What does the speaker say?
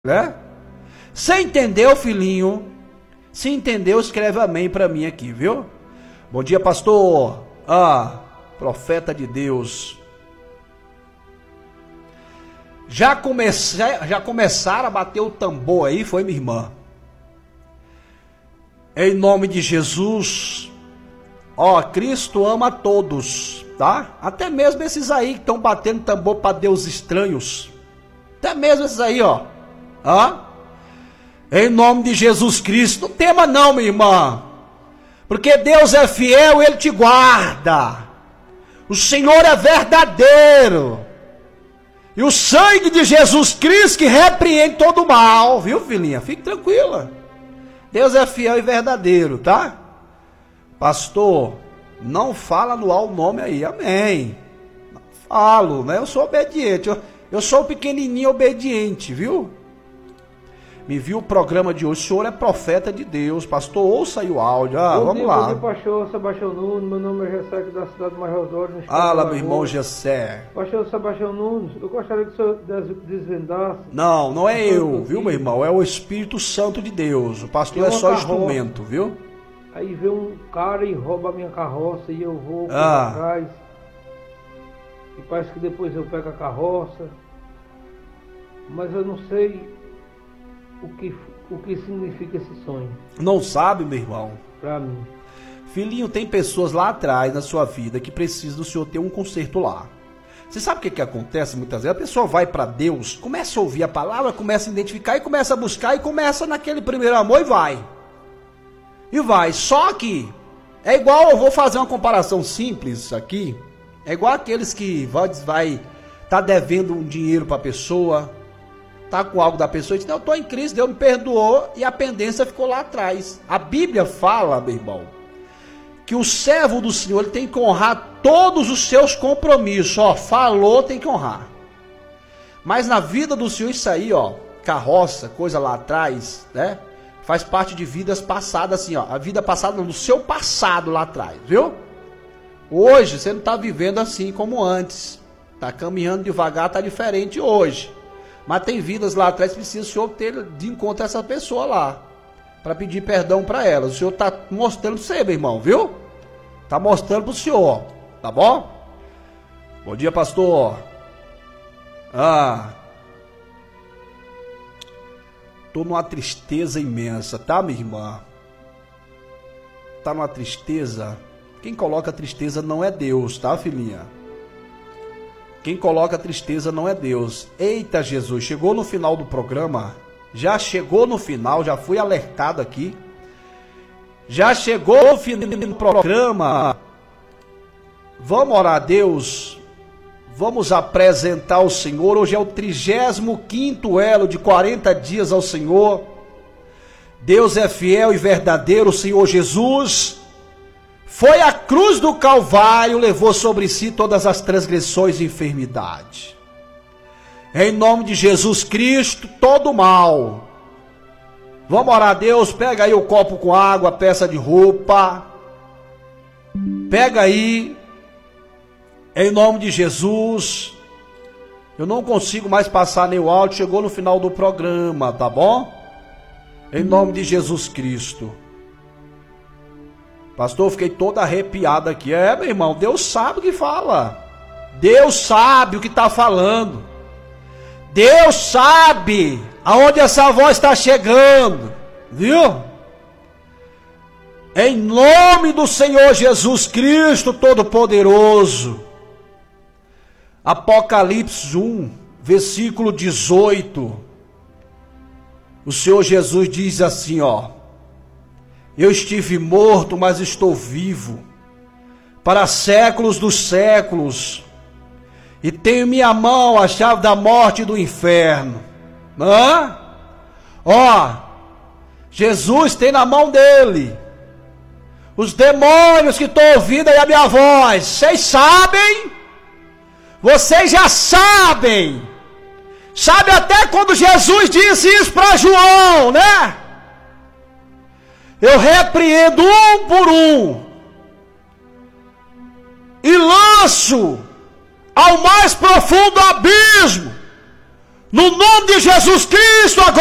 Né? Você entendeu, filhinho? Se entendeu, escreve amém para mim aqui, viu? Bom dia, pastor. Profeta de Deus. Já começaram a bater o tambor aí, foi, minha irmã? Em nome de Jesus. Cristo ama todos, tá? Até mesmo esses aí que estão batendo tambor para Deus estranhos. Até mesmo esses aí, em nome de Jesus Cristo. Não tema não, minha irmã, porque Deus é fiel, Ele te guarda. O Senhor é verdadeiro, e o sangue de Jesus Cristo que repreende todo o mal, viu, filhinha? Fique tranquila. Deus é fiel e verdadeiro, tá? Pastor, não fala no ao nome aí, amém. Não falo, né? Eu sou obediente, eu sou o pequenininho obediente, viu? Me viu o programa de hoje, o senhor é profeta de Deus, pastor, ouça aí o áudio, vamos lá. Bom dia, pastor Sebastião Nunes, meu nome é Gessé, aqui da cidade de Major Dório. Meu irmão Gessé. Pastor Sebastião Nunes, eu gostaria que o senhor desvendasse. Não é eu, viu, meu irmão, é o Espírito Santo de Deus, o pastor é só instrumento, viu? Aí vem um cara e rouba a minha carroça e eu vou atrás. E parece que depois eu pego a carroça, mas eu não sei o que significa esse sonho. Não sabe, meu irmão? Pra mim. Filhinho, tem pessoas lá atrás na sua vida que precisam do senhor ter um conserto lá. Você sabe o que acontece muitas vezes? A pessoa vai para Deus, começa a ouvir a palavra, começa a identificar e começa a buscar e começa naquele primeiro amor e vai. Só que é igual, eu vou fazer uma comparação simples aqui. É igual aqueles que vai tá devendo um dinheiro para a pessoa, tá com algo da pessoa e diz: não, eu estou em Cristo, Deus me perdoou, e a pendência ficou lá atrás. A Bíblia fala, meu irmão, que o servo do Senhor ele tem que honrar todos os seus compromissos. Falou, tem que honrar. Mas na vida do Senhor, isso aí, carroça, coisa lá atrás, né? Faz parte de vidas passadas, assim, a vida passada no seu passado lá atrás, viu? Hoje você não está vivendo assim como antes, está caminhando devagar, está diferente hoje. Mas tem vidas lá atrás que precisa o senhor ter de encontro essa pessoa lá, para pedir perdão para ela. O senhor está mostrando para você, meu irmão, viu? Está mostrando para o senhor, tá bom? Bom dia, pastor. Tô numa tristeza imensa, tá, minha irmã? Tá numa tristeza. Quem coloca tristeza não é Deus, tá, filhinha? Quem coloca tristeza não é Deus. Eita, Jesus, chegou no final do programa. Já chegou no final, já fui alertado aqui. Já chegou no final do programa. Vamos orar a Deus. Vamos apresentar ao Senhor. Hoje é o 35º elo de 40 dias ao Senhor. Deus é fiel e verdadeiro. O Senhor Jesus foi à cruz do Calvário, levou sobre si todas as transgressões e enfermidade. Em nome de Jesus Cristo, todo mal. Vamos orar a Deus. Pega aí o copo com água, a peça de roupa. Pega aí. Em nome de Jesus. Eu não consigo mais passar nem o áudio. Chegou no final do programa, tá bom? Em nome de Jesus Cristo. Pastor, eu fiquei todo arrepiado aqui. Meu irmão, Deus sabe o que fala. Deus sabe o que está falando. Deus sabe aonde essa voz está chegando. Viu? Em nome do Senhor Jesus Cristo Todo-Poderoso. Apocalipse 1, versículo 18. O Senhor Jesus diz assim, eu estive morto, mas estou vivo, para séculos dos séculos, e tenho em minha mão a chave da morte e do inferno. Jesus tem na mão dele os demônios que estão ouvindo aí a minha voz. Vocês sabem? Vocês já sabem. Sabe até quando Jesus disse isso para João, né? Eu repreendo um por um e lanço ao mais profundo abismo No nome de Jesus Cristo, agora.